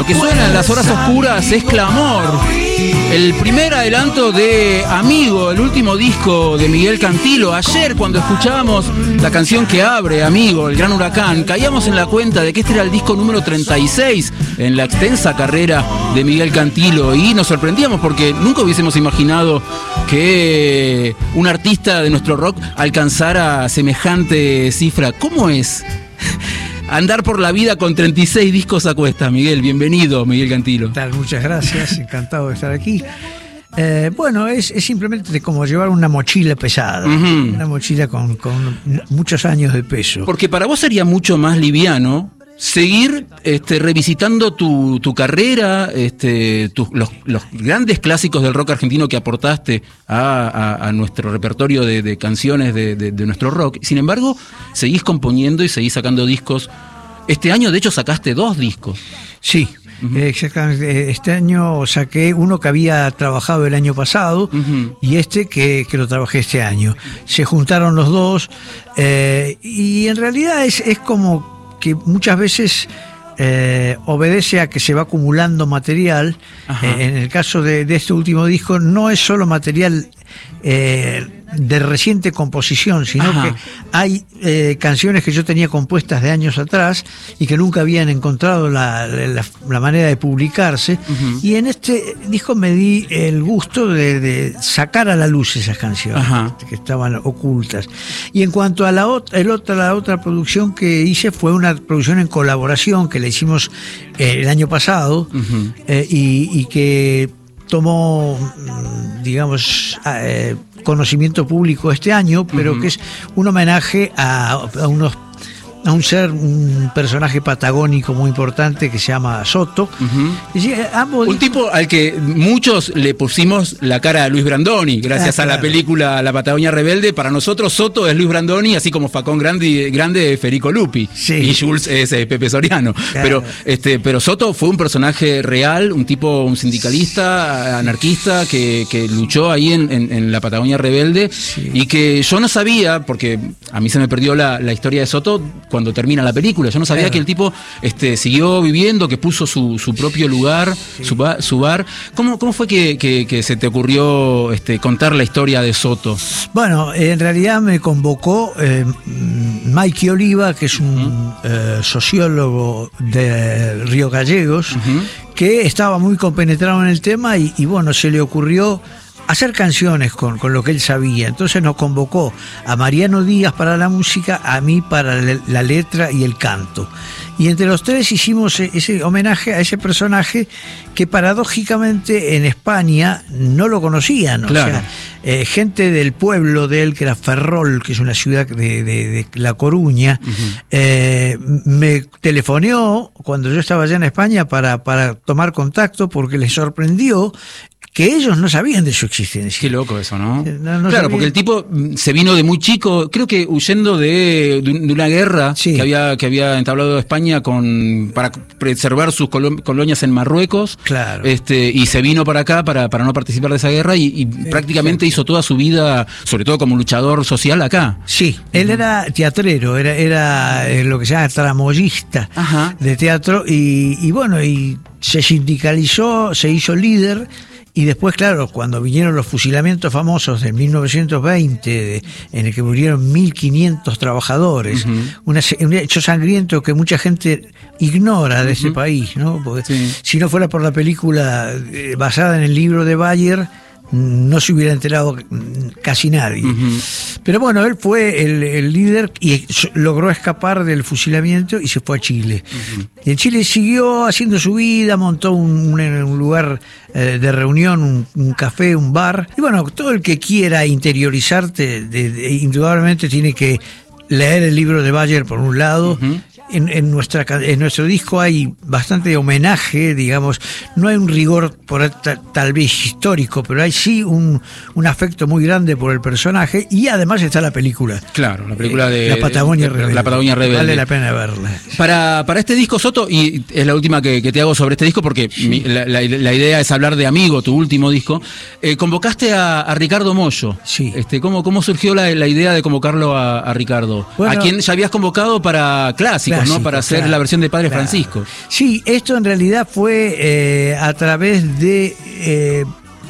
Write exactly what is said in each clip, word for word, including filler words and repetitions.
Lo que suena en las horas oscuras es Clamor, el primer adelanto de Amigo, el último disco de Miguel Cantilo. Ayer, cuando escuchábamos la canción que abre Amigo, El Gran Huracán, caíamos en la cuenta de que este era el disco número treinta y seis en la extensa carrera de Miguel Cantilo, y nos sorprendíamos porque nunca hubiésemos imaginado que un artista de nuestro rock alcanzara semejante cifra. ¿Cómo es andar por la vida con treinta y seis discos a cuestas, Miguel? Bienvenido, Miguel Cantilo. Tal, muchas gracias, encantado de estar aquí. Eh, bueno, es, es simplemente como llevar una mochila pesada, uh-huh. una mochila con, con muchos años de peso. Porque para vos sería mucho más liviano seguir este, revisitando tu, tu carrera, este, tu, los, los grandes clásicos del rock argentino que aportaste a, a, a nuestro repertorio de, de canciones de, de, de nuestro rock. Sin embargo, seguís componiendo y seguís sacando discos. Este año, de hecho, sacaste dos discos. Sí, uh-huh. exactamente. Este año saqué uno que había trabajado el año pasado, uh-huh. y este que, que lo trabajé este año. Se juntaron los dos, eh, y en realidad es, es como que muchas veces eh, obedece a que se va acumulando material. Eh, en el caso de, de este último disco, no es solo material eh, de reciente composición, sino Ajá. que hay eh, canciones que yo tenía compuestas de años atrás y que nunca habían encontrado la, la, la manera de publicarse. Uh-huh. Y en este disco me di el gusto de, de sacar a la luz esas canciones Ajá. que estaban ocultas. Y en cuanto a la otra, el otra, la otra producción que hice fue una producción en colaboración que la hicimos eh, el año pasado, uh-huh. eh, y, y que tomó, digamos, eh, conocimiento público este año, pero uh-huh. que es un homenaje a, a unos a un ser, un personaje patagónico muy importante que se llama Soto. Uh-huh. Y, ambos... Un tipo al que muchos le pusimos la cara a Luis Brandoni, gracias ah, claro. a la película La Patagonia Rebelde. Para nosotros Soto es Luis Brandoni, así como Facón Grande, grande Federico Lupi, sí. y Jules es eh, Pepe Soriano. Claro. Pero, este, pero Soto fue un personaje real, un tipo, un sindicalista, anarquista, que, que luchó ahí en, en, en La Patagonia Rebelde, sí. y que yo no sabía, porque a mí se me perdió la, la historia de Soto cuando termina la película. Yo no sabía claro. que el tipo este, siguió viviendo, que puso su, su propio lugar, sí. su, bar, su bar. ¿Cómo, cómo fue que, que, que se te ocurrió este, contar la historia de Soto? Bueno, en realidad me convocó eh, Mikey Oliva, que es un uh-huh. eh, sociólogo de Río Gallegos, uh-huh. que estaba muy compenetrado en el tema y, y bueno, se le ocurrió hacer canciones con, con lo que él sabía. Entonces nos convocó a Mariano Díaz para la música, a mí para la letra y el canto. Y entre los tres hicimos ese homenaje a ese personaje que paradójicamente en España no lo conocían. Claro. O sea, eh, gente del pueblo de él, que era Ferrol, que es una ciudad de, de, de La Coruña, uh-huh. eh, me telefoneó cuando yo estaba allá en España para, para tomar contacto porque les sorprendió que ellos no sabían de su existencia. Qué loco eso, ¿no? no, no claro, sabían. Porque el tipo se vino de muy chico, creo que huyendo de, de una guerra sí. que había que había entablado España con para preservar sus colo- colonias en Marruecos. Claro. Este, y se vino para acá para, para no participar de esa guerra y, y prácticamente hizo toda su vida, sobre todo como luchador social, acá. Sí, uh-huh. él era teatrero, era, era eh, lo que se llama tramoyista Ajá. de teatro y, y bueno, y se sindicalizó, se hizo líder. Y después, claro, cuando vinieron los fusilamientos famosos de mil novecientos veinte, de, en el que murieron mil quinientos trabajadores, uh-huh. una, un hecho sangriento que mucha gente ignora de uh-huh. este país, ¿no? Porque sí. si no fuera por la película eh, basada en el libro de Bayer, no se hubiera enterado casi nadie. Uh-huh. Pero bueno, él fue el, el líder y logró escapar del fusilamiento y se fue a Chile. Uh-huh. Y en Chile siguió haciendo su vida, montó un, un, un lugar eh, de reunión, un, un café, un bar. Y bueno, todo el que quiera interiorizarte, de, de, indudablemente tiene que leer el libro de Bayer por un lado. Uh-huh. En, en, nuestra, en nuestro disco hay bastante homenaje, digamos, no hay un rigor por tal, tal vez histórico, pero hay sí un, un afecto muy grande por el personaje y además está la película. Claro, la película de La Patagonia de, Rebelde. La Patagonia Rebelde. Vale la pena verla. Para, para este disco, Soto, y es la última que, que te hago sobre este disco porque sí. mi, la, la, la idea es hablar de Amigo, tu último disco, eh, convocaste a, a Ricardo Mollo. Sí. Este, ¿cómo, ¿Cómo surgió la, la idea de convocarlo a, a Ricardo? Bueno, a quien ya habías convocado para Clásica. clásico, ¿no? Para hacer claro, la versión de Padre claro. Francisco. Sí, esto en realidad fue eh, a través de eh,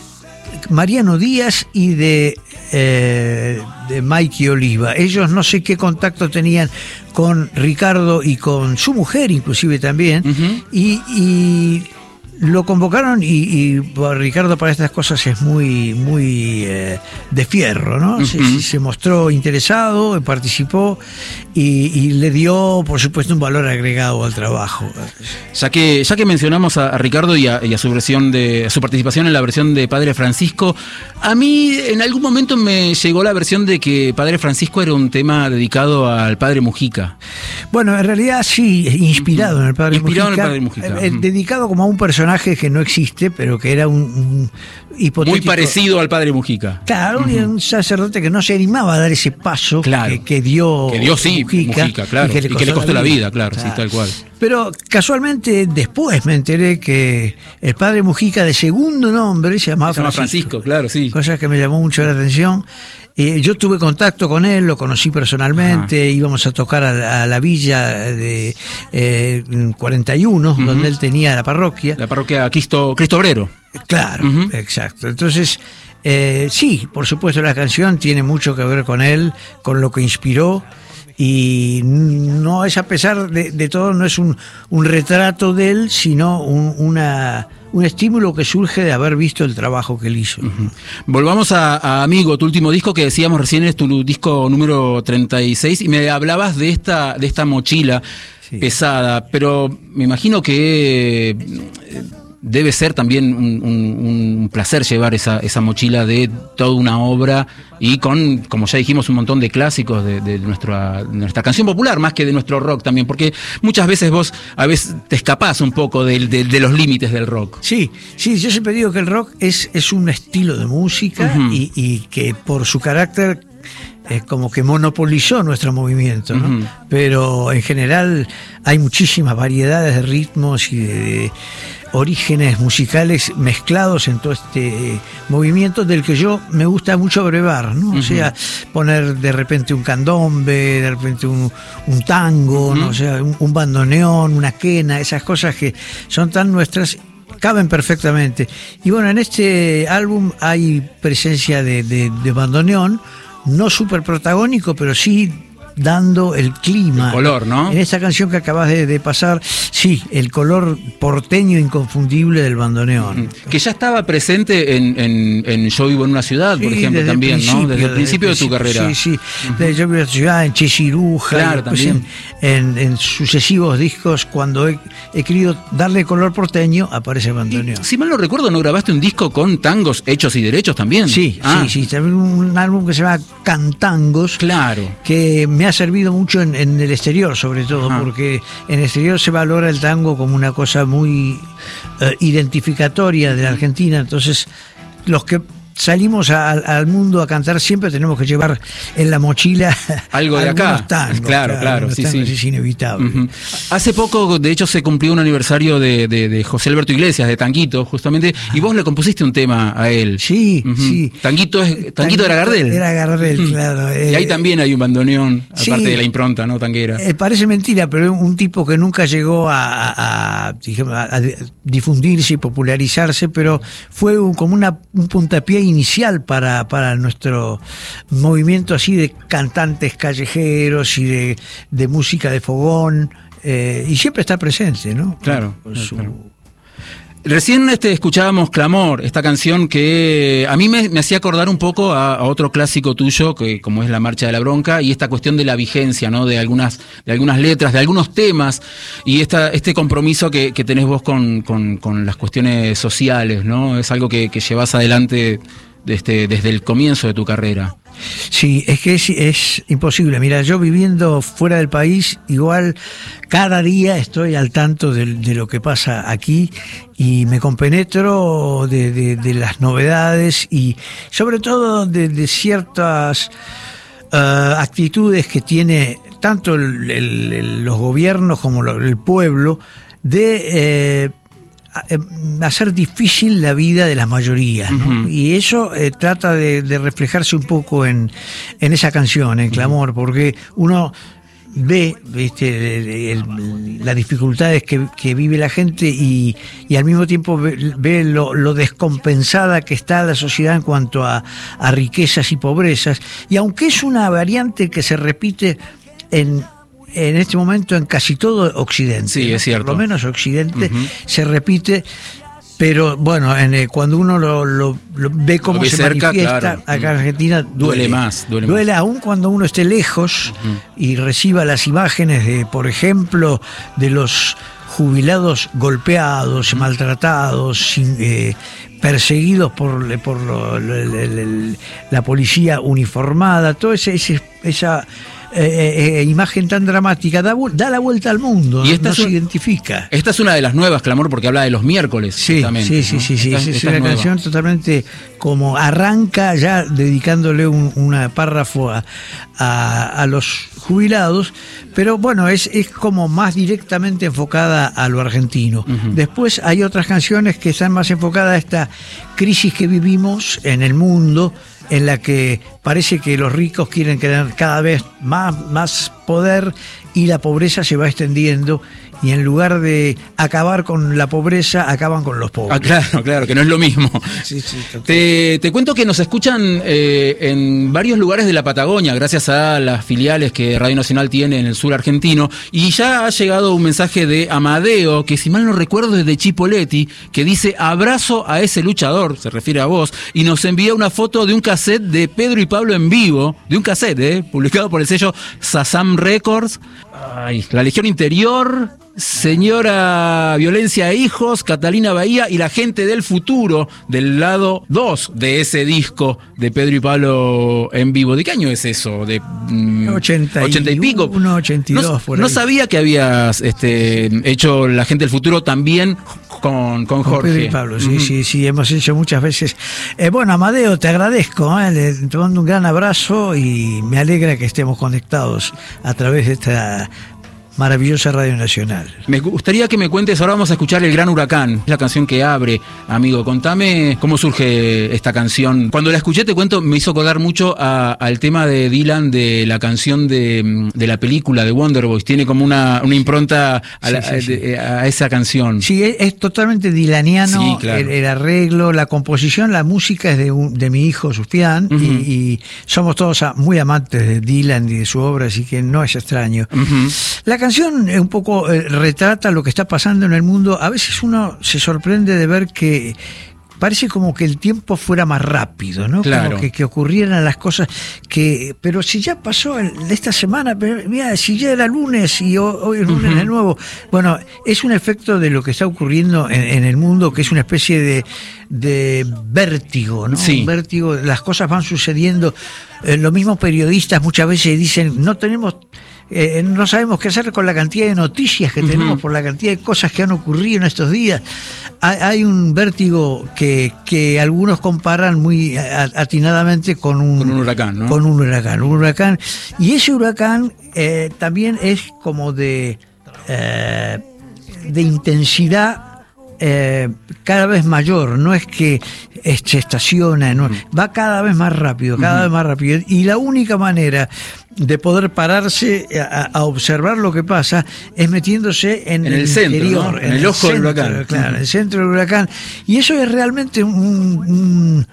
Mariano Díaz y de, eh, de Mikey Oliva. Ellos no sé qué contacto tenían con Ricardo y con su mujer inclusive también, uh-huh. y, y lo convocaron y, y bueno, Ricardo para estas cosas es muy muy eh, de fierro, ¿no? Uh-huh. Se, se mostró interesado, participó y, y le dio, por supuesto, un valor agregado al trabajo. Ya que ya que mencionamos a, a Ricardo y a, y a su versión de a su participación en la versión de Padre Francisco, a mí en algún momento me llegó la versión de que Padre Francisco era un tema dedicado al Padre Mujica. Bueno, en realidad sí, inspirado uh-huh. en el Padre inspirado Mujica, en el Padre Mujica. Eh, uh-huh. dedicado como a un personaje que no existe, pero que era un, un hipotético... Muy parecido al Padre Mujica. Claro, uh-huh. un sacerdote que no se animaba a dar ese paso claro. que, que dio que dio sí, Mujica, Mujica claro, y que le costó, y que le costó la vida, vida claro, claro, sí, tal cual. Pero casualmente después me enteré que el Padre Mujica de segundo nombre se llamaba se llama Francisco, Francisco, claro, sí. Cosa que me llamó mucho la atención. Eh, yo tuve contacto con él, lo conocí personalmente, ajá. íbamos a tocar a la, a la villa de eh, cuarenta y uno, uh-huh. donde él tenía la parroquia. La parroquia Cristo, Cristo Obrero. Claro, uh-huh. exacto. Entonces, eh, sí, por supuesto la canción tiene mucho que ver con él, con lo que inspiró. Y no es, a pesar de, de todo, no es un, un retrato de él, sino un, una, un estímulo que surge de haber visto el trabajo que él hizo. Uh-huh. Volvamos a, a Amigo, tu último disco, que decíamos recién es tu disco número treinta y seis, y me hablabas de esta, de esta mochila sí. pesada, pero me imagino que... Eh, debe ser también un, un, un placer llevar esa, esa mochila de toda una obra y con, como ya dijimos, un montón de clásicos de, de, nuestra, de nuestra canción popular, más que de nuestro rock también, porque muchas veces vos a veces te escapás un poco de, de, de los límites del rock. Sí, sí, yo siempre digo que el rock es, es un estilo de música uh-huh. y, y que por su carácter es como que monopolizó nuestro movimiento, ¿no? Uh-huh. Pero en general hay muchísimas variedades de ritmos y de, de orígenes musicales mezclados en todo este movimiento del que yo me gusta mucho brevar, ¿no? Uh-huh. O sea, poner de repente un candombe, de repente un, un tango, uh-huh. ¿no? O sea, un, un bandoneón, una quena, esas cosas que son tan nuestras, caben perfectamente. Y bueno, en este álbum hay presencia de, de, de bandoneón, no súper protagónico, pero sí dando el clima. El color, ¿no? En esta canción que acabas de, de pasar, sí, el color porteño inconfundible del bandoneón. Que ya estaba presente en, en, en Yo vivo en una ciudad, sí, por ejemplo, también, ¿no? Desde el principio desde el de tu carrera. Sí, sí. Uh-huh. Desde Yo vivo en una ciudad, en Che Ciruja, claro, también. En, en, en sucesivos discos, cuando he, he querido darle color porteño, aparece el bandoneón. Y, si mal no recuerdo, ¿no grabaste un disco con tangos hechos y derechos también? Sí, ah. sí, sí. También un álbum que se llama Cantangos. Claro. Que me ha servido mucho en, en el exterior, sobre todo, ajá. porque en el exterior se valora el tango como una cosa muy eh, identificatoria de la Argentina. Entonces, los que salimos a, al mundo a cantar siempre tenemos que llevar en la mochila algo de acá. Tangos, claro, claro, sí, sí. Es inevitable. Uh-huh. Hace poco, de hecho, se cumplió un aniversario de, de, de José Alberto Iglesias, de Tanguito, justamente, ah. y vos le compusiste un tema a él. Sí, uh-huh. sí. Tanguito, es, Tanguito, Tanguito era Gardel. Era Gardel, uh-huh. claro. Eh, y ahí también hay un bandoneón, aparte sí, de la impronta, ¿no? Tanguera. Eh, parece mentira, pero un tipo que nunca llegó a, a, a, digamos, a difundirse y popularizarse, pero fue un, como una, un puntapié inicial para Para, para nuestro movimiento así de cantantes callejeros y de, de música de fogón, eh, y siempre está presente, ¿no? Claro, Con claro, su... claro. Recién este, escuchábamos Clamor, esta canción que a mí me, me hacía acordar un poco a, a otro clásico tuyo, que como es La Marcha de la Bronca, y esta cuestión de la vigencia, ¿no? De algunas, de algunas letras, de algunos temas, y esta, este compromiso que, que tenés vos con, con, con las cuestiones sociales, ¿no? Es algo que, que llevas adelante desde, desde el comienzo de tu carrera. Sí, es que es, es imposible. Mira, yo viviendo fuera del país, igual cada día estoy al tanto de, de lo que pasa aquí y me compenetro de, de, de las novedades y sobre todo de, de ciertas uh, actitudes que tiene tanto el, el, el, los gobiernos como el pueblo de... Eh, hacer difícil la vida de las mayorías, ¿no? Uh-huh. Y eso eh, trata de, de reflejarse un poco en, en esa canción, en Clamor, porque uno ve, viste, el, el, las dificultades que, que vive la gente y, y al mismo tiempo ve, ve lo, lo descompensada que está la sociedad en cuanto a, a riquezas y pobrezas. Y aunque es una variante que se repite en en este momento en casi todo Occidente, sí, es cierto. Por lo menos Occidente, uh-huh. se repite, pero bueno, en el, cuando uno lo, lo, lo ve cómo lo se cerca, manifiesta, claro. Acá en Argentina duele, duele más, duele, duele más. Aún cuando uno esté lejos uh-huh. y reciba las imágenes de, por ejemplo, de los jubilados golpeados, uh-huh. maltratados, sin, eh, perseguidos por, por lo, lo, lo, lo, la policía uniformada, todo ese, ese esa Eh, eh, imagen tan dramática da, da la vuelta al mundo, y esta no, no se un, identifica. Esta es una de las nuevas, Clamor, porque habla de los miércoles. Sí, sí, sí, ¿no? sí, sí, esta, es esta una es canción totalmente como arranca ya dedicándole un una párrafo a, a, a los jubilados, pero bueno, es, es como más directamente enfocada a lo argentino. Uh-huh. Después hay otras canciones que están más enfocadas a esta crisis que vivimos en el mundo, en la que parece que los ricos quieren tener cada vez más, más poder y la pobreza se va extendiendo, y en lugar de acabar con la pobreza, acaban con los pobres. Ah, claro, claro, que no es lo mismo. Sí, sí, te, te cuento que nos escuchan eh, en varios lugares de la Patagonia, gracias a las filiales que Radio Nacional tiene en el sur argentino, y ya ha llegado un mensaje de Amadeo, que si mal no recuerdo es de Chipoleti, que dice: abrazo a ese luchador, se refiere a vos, y nos envía una foto de un cassette de Pedro y Pablo en vivo, de un cassette, eh, publicado por el sello Sazam Records. Ay, La Legión Interior, Señora Violencia e Hijos, Catalina Bahía y La Gente del Futuro, del lado dos de ese disco de Pedro y Pablo en vivo. ¿De qué año es eso? ¿De mm, ochenta y pico? uno, ochenta y dos, no, por ahí. No sabía que habías este, hecho La Gente del Futuro también con, con Jorge. Con Pedro y Pablo, sí, uh-huh. sí, sí, hemos hecho muchas veces. Eh, bueno, Amadeo, te agradezco, eh, te mando un gran abrazo y me alegra que estemos conectados a través de esta maravillosa Radio Nacional. Me gustaría que me cuentes, ahora vamos a escuchar El Gran Huracán, es la canción que abre, amigo. Contame cómo surge esta canción. Cuando la escuché, te cuento, me hizo acordar mucho a, al tema de Dylan de la canción de, de la película de Wonder Boys. Tiene como una, una impronta a, la, sí, sí, sí. De, a esa canción. Sí, es, es totalmente dilaniano, sí, claro. el, el arreglo, la composición, la música es de, un, de mi hijo Sufjan, uh-huh. y, y somos todos muy amantes de Dylan y de su obra, así que no es extraño. Uh-huh. La La canción un poco eh, retrata lo que está pasando en el mundo. A veces uno se sorprende de ver que parece como que el tiempo fuera más rápido, ¿no? Claro. Como que, que ocurrieran las cosas que... Pero si ya pasó el, esta semana, pero mira, si ya era lunes y hoy, hoy es lunes uh-huh. de nuevo. Bueno, es un efecto de lo que está ocurriendo en, en el mundo, que es una especie de, de vértigo, ¿no? Sí. Un vértigo, las cosas van sucediendo. Eh, los mismos periodistas muchas veces dicen, no tenemos... Eh, no sabemos qué hacer con la cantidad de noticias que uh-huh. tenemos, por la cantidad de cosas que han ocurrido en estos días. Hay, hay un vértigo que, que algunos comparan muy atinadamente con un, con un huracán, ¿no? Con un huracán, un huracán. Y ese huracán eh, también es como de, eh, de intensidad Eh, cada vez mayor, no es que se estaciona, no, va cada vez más rápido, cada uh-huh. vez más rápido, y la única manera de poder pararse a, a observar lo que pasa es metiéndose en, en el, el centro, interior, ¿no? en, en el, el ojo centro, del huracán, claro, uh-huh. el centro del huracán, y eso es realmente un, un,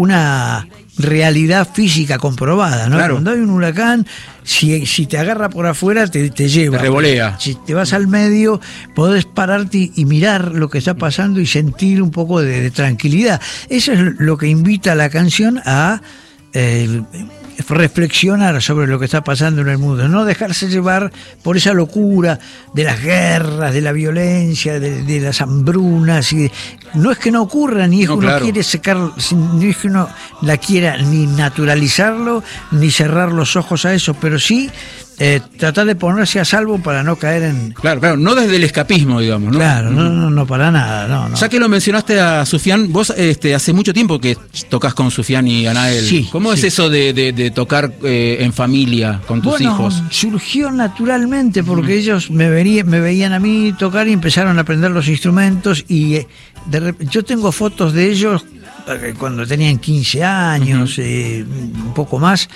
una realidad física comprobada, ¿no? Claro. Cuando hay un huracán, si, si te agarra por afuera, te, te lleva. Te revolea. Si te vas al medio, podés pararte y, y mirar lo que está pasando y sentir un poco de, de tranquilidad. Eso es lo que invita a la canción a eh, reflexionar sobre lo que está pasando en el mundo, no dejarse llevar por esa locura de las guerras, de la violencia, de, de las hambrunas. Y de, no es que no ocurra, ni es que no, uno claro. quiere secar, ni es que uno la quiera ni naturalizarlo, ni cerrar los ojos a eso, pero sí eh, tratar de ponerse a salvo para no caer en... Claro, claro, no desde el escapismo, digamos, ¿no? Claro, no, no, no para nada, no, no. Ya que lo mencionaste a Sufjan, vos este, hace mucho tiempo que tocas con Sufjan y Anael. Sí. ¿Cómo sí. es eso de, de, de tocar eh, en familia con tus bueno, hijos? Surgió naturalmente porque uh-huh. ellos me, verían, me veían a mí tocar y empezaron a aprender los instrumentos, y eh, de, yo tengo fotos de ellos cuando tenían quince años, uh-huh. eh, un poco más,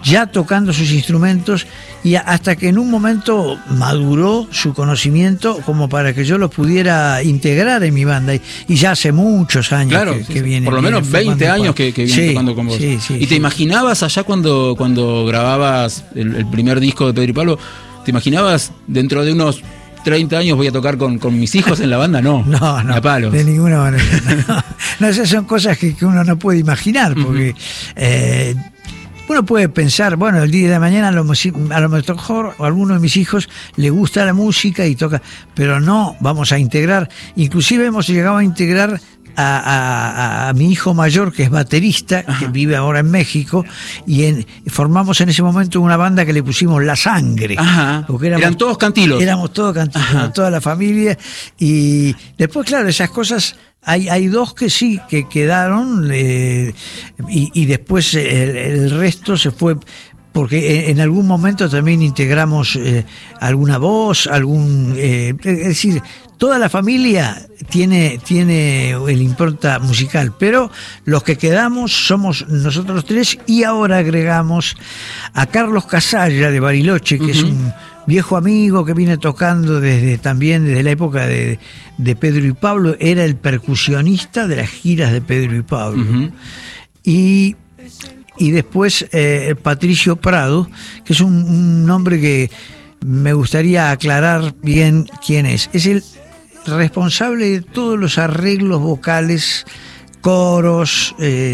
ya tocando sus instrumentos, y hasta que en un momento maduró su conocimiento como para que yo lo pudiera integrar en mi banda, y, y ya hace muchos años claro, que, sí, que sí. viene. Por lo menos veinte años que, que viene sí, tocando con vos. Sí, sí, ¿Y te sí. imaginabas allá cuando, cuando grababas el, el primer disco de Pedro y Pablo? ¿Te imaginabas dentro de unos treinta años voy a tocar con, con mis hijos en la banda? No, no, no, a palos. de ninguna manera. No, no, esas son cosas que, que uno no puede imaginar, porque uh-huh. eh, uno puede pensar, bueno, el día de mañana a lo, a lo mejor a alguno de mis hijos le gusta la música y toca, pero no vamos a integrar. Inclusive hemos llegado a integrar A, a, a mi hijo mayor, que es baterista, ajá, que vive ahora en México, y en, formamos en ese momento una banda que le pusimos La Sangre. Ajá. Porque éramos, eran todos cantilos. Éramos todos cantilos, ajá, toda la familia. Y después, claro, esas cosas, hay, hay dos que sí, que quedaron, eh, y, y después el, el resto se fue. Porque en algún momento también integramos eh, alguna voz, algún, eh, es decir, toda la familia tiene tiene el impronta musical, pero los que quedamos somos nosotros tres, y ahora agregamos a Carlos Casalla de Bariloche, que uh-huh. es un viejo amigo que viene tocando desde también desde la época de, de Pedro y Pablo, era el percusionista de las giras de Pedro y Pablo. Uh-huh. Y Y después eh, Patricio Prado, que es un, un nombre que me gustaría aclarar bien quién es. Es el responsable de todos los arreglos vocales, coros, eh,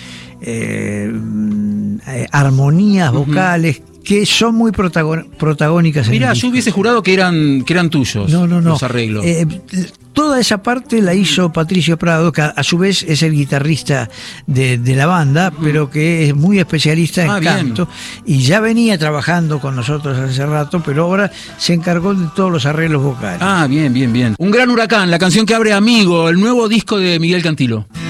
eh, eh, armonías uh-huh. vocales, que son muy protagon- protagónicas. Mirá, yo hubiese jurado que eran, que eran tuyos, no, no, no. los arreglos. Eh, toda esa parte la hizo Patricio Prado, que a, a su vez es el guitarrista de, de la banda, uh-huh. pero que es muy especialista en ah, canto, bien. Y ya venía trabajando con nosotros hace rato, pero ahora se encargó de todos los arreglos vocales. Ah, bien, bien, bien. Un gran huracán, la canción que abre Amigo, el nuevo disco de Miguel Cantilo.